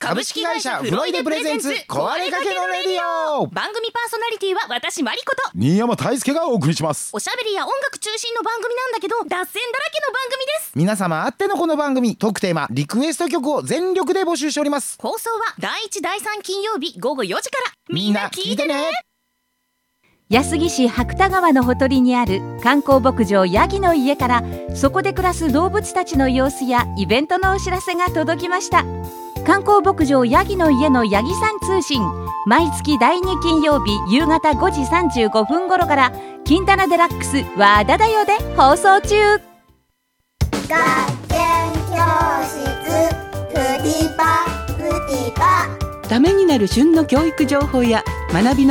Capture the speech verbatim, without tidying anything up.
株式会社フロイデプレゼンツ壊れかけのレディオ。 番組パーソナリティは私マリコと新山大輔がお送りします。 おしゃべりや音楽中心の番組なんだけど脱線だらけの番組です。 皆様あってのこの番組、トークテーマリクエスト曲を全力で募集しております。 放送はだいいちだいさん金曜日午後よじからみんな聞いてね。 安来市白田川のほとりにある観光牧場ヤギの家から、そこで暮らす動物たちの様子やイベントのお知らせが届きました。観光牧場ヤギの家のヤギさん通信、毎月だいに金曜日夕方ごじさんじゅうごふん頃から金棚デラックスわーだだよで放送中。 学研教室フリパフリパ、 ためになる旬の教育情報や学びの